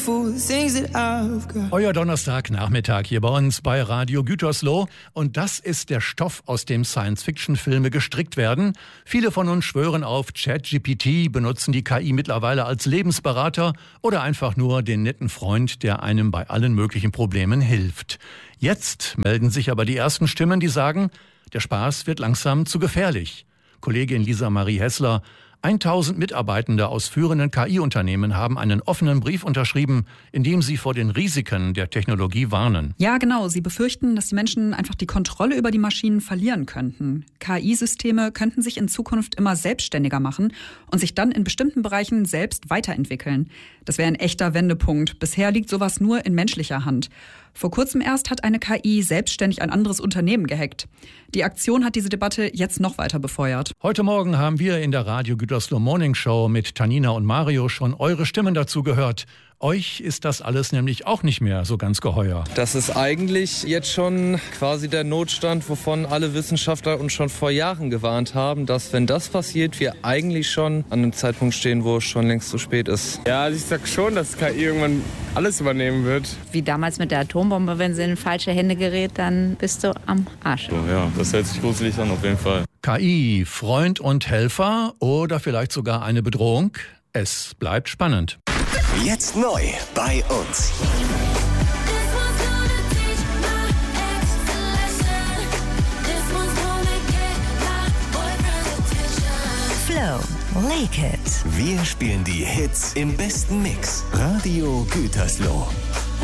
Euer Donnerstagnachmittag hier bei uns bei Radio Gütersloh. Und das ist der Stoff, aus dem Science-Fiction-Filme gestrickt werden. Viele von uns schwören auf ChatGPT, benutzen die KI mittlerweile als Lebensberater oder einfach nur den netten Freund, der einem bei allen möglichen Problemen hilft. Jetzt melden sich aber die ersten Stimmen, die sagen, der Spaß wird langsam zu gefährlich. Kollegin Lisa Marie Hessler: 1000 Mitarbeitende aus führenden KI-Unternehmen haben einen offenen Brief unterschrieben, in dem sie vor den Risiken der Technologie warnen. Ja, genau. Sie befürchten, dass die Menschen einfach die Kontrolle über die Maschinen verlieren könnten. KI-Systeme könnten sich in Zukunft immer selbstständiger machen und sich dann in bestimmten Bereichen selbst weiterentwickeln. Das wäre ein echter Wendepunkt. Bisher liegt sowas nur in menschlicher Hand. Vor kurzem erst hat eine KI selbstständig ein anderes Unternehmen gehackt. Die Aktion hat diese Debatte jetzt noch weiter befeuert. Heute Morgen haben wir in der Radio Gütersloh Morning Show mit Tanina und Mario schon eure Stimmen dazu gehört. Euch ist das alles nämlich auch nicht mehr so ganz geheuer. Das ist eigentlich jetzt schon quasi der Notstand, wovon alle Wissenschaftler uns schon vor Jahren gewarnt haben, dass, wenn das passiert, wir eigentlich schon an einem Zeitpunkt stehen, wo es schon längst zu spät ist. Ja, also ich sag schon, dass KI irgendwann alles übernehmen wird. Wie damals mit der Atombombe, wenn sie in falsche Hände gerät, dann bist du am Arsch. So, ja, das hört sich gruselig an, auf jeden Fall. KI, Freund und Helfer oder vielleicht sogar eine Bedrohung? Es bleibt spannend. Jetzt neu bei uns. Flow, Lake It. Wir spielen die Hits im besten Mix. Radio Gütersloh.